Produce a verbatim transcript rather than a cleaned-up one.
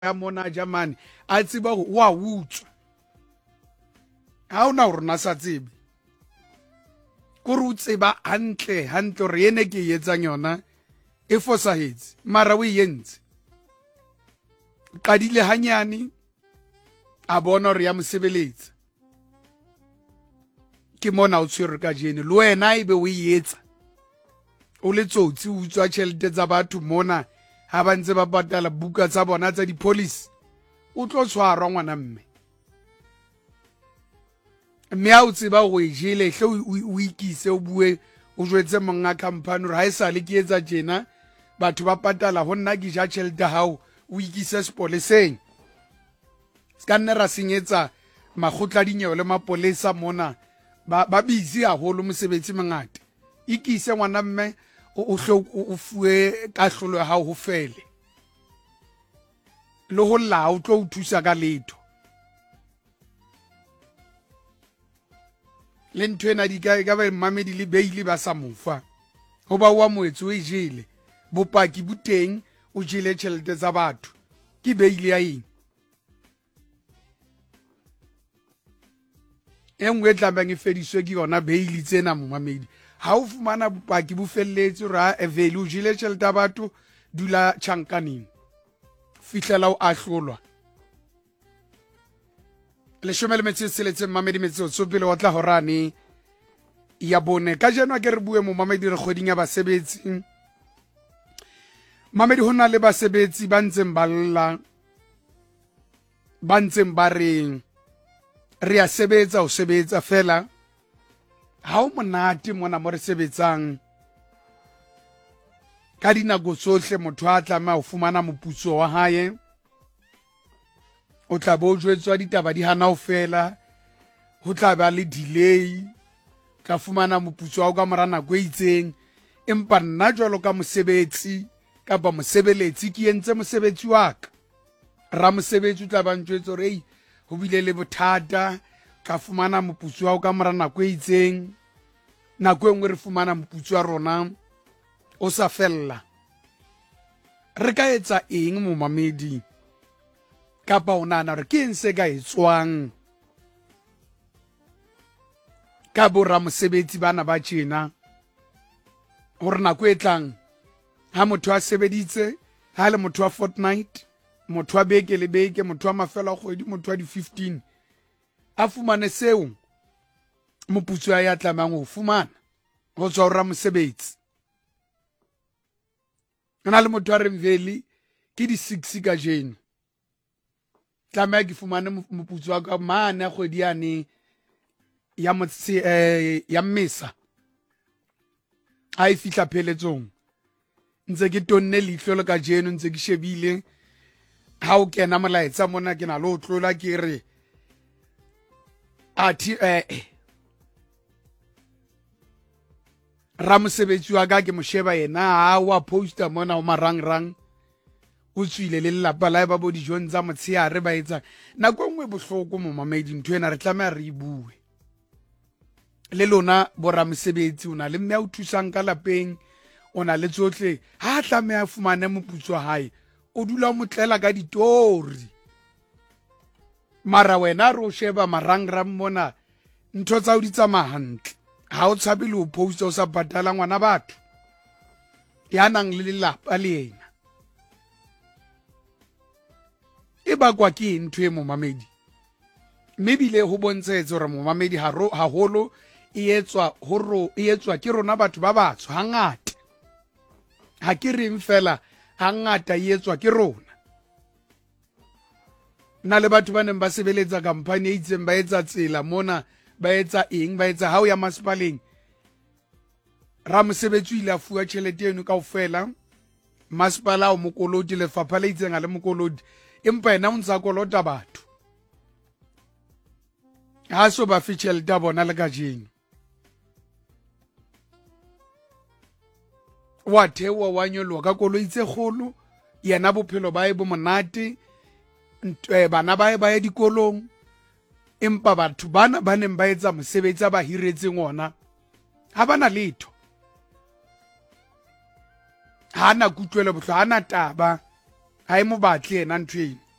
ya mona Germany a tseba go wa utswa ha ona gore na sa tsebe go re o tseba hantle hantle re ene ke yetsang yona e fosahetse mara o yentse qadile hanyane a bona re ya mosebeletsa ke mona o tshwere ka jene le wena e be o yetsa o le tsotsi o utswa tšhelete tsa batho mona ha ba ntse ba patala buka tsa bona tsa di-police o tlo tshwarwa ngwana mme mme ha o tseba go e jele hle o ikise o bue o jwetse monga company re ha e sale ke etsa tjena batho ba patala ho nna ke ja tšhelete hao o ikise sepoleseng ska nne ra senyetsa makgotla dinyewe le mapolesa mona ba ba busy haholo mosebetsi mongata ikise ngwana mme o hlo o fuwe kahlolo ya hao ho fele le ho la o tlo o thusa ka letho le nthwena di ka ka ba mamedi le beile ba sa mofa ho ba wa moetso o jele bopaki boteng o jele tšhelete tsa batho ke beile ya eng engwe tlabang e fediswe ke yona beile tsena momamedi ha o fumana bopaki bo felletse ra e value jile tšhelete ya batho dula tšhankaneng fihlela o ahlolwa leshome le metso e tsheletseng mamedi metso tsopele wa tla horane ya bone ka jeno ke re bue mo mamedi re kgoding ya basebetsi mamedi hona le basebetsi ba ntseng ba lla ba ntseng ba reng re a sebetsa o sebetsa fela ha o monate mona mo re sebetsang ka dinako tsohle motho a tlameha ho fumana moputso wa hae o tla bo jwetswa ditaba di hana ho fela ho tla ba le delay ka fumana moputso wa ka mora nako e itseng empa nna jwalo ka mosebetsi kapa mosebeletsi ke entse mosebetsi wa ka ra mosebetsi o tla ba ntjwetsa re ei ho bile le bothata ka fumana moputso wa ka mora nako e itseng nako engwe re fumana moputso wa rona o sa fella re ka etsa eng mo mamedi kapa o nana re ke eng se ka etswang ka borra mosebetsi bana ba tjena hore nako e tlang ha motho a sebeditse ha le motho wa fortnight motho wa beke le beke motho wa mafelo a kgwedi motho wa di fifteen a fumane seo moputso ya tlamang ho fumana ho tswa ra mosebetsi ana le motho a re mveli ke di six ka jeno tlamang ke fumane moputso wa ka mane a kgwedi yane ya motse eh ya mmesa a e fihla pheletsong ntse ke tonne leihlo le ka jeno ntse ke shebile ha o kena molaetsa mona ke na lo tlola ke re athi eh ra mosebetsi wa ka ke mo sheba yena ha wa poster mona o marang rang o tswile le lelapa la ba bo dijong tsa motsheare ba etsa nako nngwe bohloko mo mamedi nthwena re tlameha re ibue le lona borra mosebetsi ona le mme a o thusang ka lapeng ona le tsohle ha tlameha fumane moputso hae o dula mo tlela ka ditori mara wena re o sheba marang rang mona ntho tsa o di tsamaya hantle ha o tshabe le o poster o sa patala ngwana batho ya nang le lelapa le yena e bakwa ke ntho e mo mamedi mme bile ho bontshetse hore mo mamedi ha haholo e etswa horo e etswa ke rona batho ba batsho hangata ha ke reng fela hangata e etswa ke rona na le batho ba neng ba sebeletsa company e itseng ba etsa tsela mona ba etsa eng ba etsa hao ya masipaleng ra mosebetsi ile a fuwa tjhelete eno kaofela masipala o mokolodi lefapha le itseng a le mokolodi empa ena o ntsa kolota batho ha so ba fi tjhelete a bona le ka jeno wa thewa wa nyoloha ka koloi tse kgolo yena bophelo ba e bo monate bana ba e ba ya dikolong empa batho bana ba neng ba etsa mosebetsi ba hiretseng ona ha bana letho ha na kutlwela bohlo ha na taba ha e mo batle yena ntweng